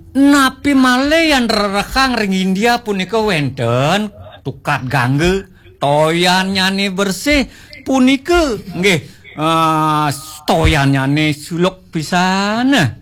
Napi malih yang rerekang ring India punika wenten tukat gangge toyan nyane bersih punika nggih toyan nyane suluk pisan.